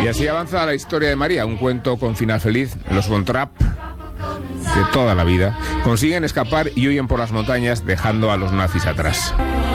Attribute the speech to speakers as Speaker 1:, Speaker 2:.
Speaker 1: Y así avanza la historia de María, un cuento con final feliz. Los Von Trapp, de toda la vida, consiguen escapar y huyen por las montañas dejando a los nazis atrás.